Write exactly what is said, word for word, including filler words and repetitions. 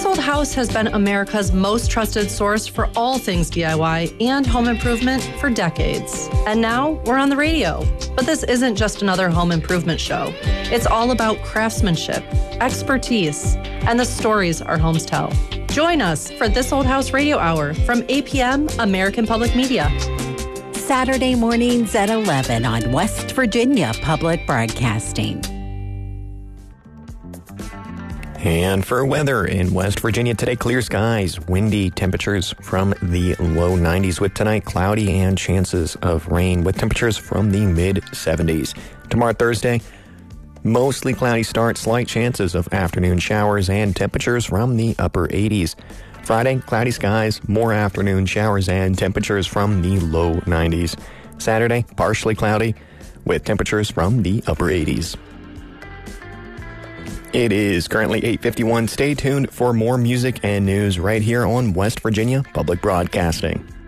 This Old House has been America's most trusted source for all things D I Y and home improvement for decades. And now we're on the radio. But this isn't just another home improvement show. It's all about craftsmanship, expertise, and the stories our homes tell. Join us for This Old House Radio Hour from eight p.m. American Public Media. Saturday mornings at eleven on West Virginia Public Broadcasting. And for weather in West Virginia today, clear skies, windy temperatures from the low nineties with tonight cloudy and chances of rain with temperatures from the mid seventies. Tomorrow, Thursday, mostly cloudy start, slight chances of afternoon showers and temperatures from the upper eighties. Friday, cloudy skies, more afternoon showers and temperatures from the low nineties. Saturday, partially cloudy with temperatures from the upper eighties. It is currently eight fifty-one. Stay tuned for more music and news right here on West Virginia Public Broadcasting.